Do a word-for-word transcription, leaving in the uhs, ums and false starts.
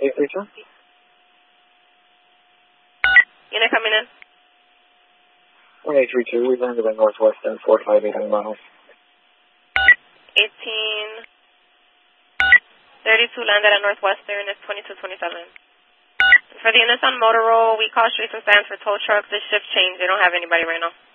eight three two. Unit coming in. one eight three two, we landed at Northwestern, four five eight miles. eighteen thirty-two landed at Northwestern, it's twenty-two twenty-seven. For the units on Motorola, we call streets and stands for tow trucks. This shift change. They don't have anybody right now.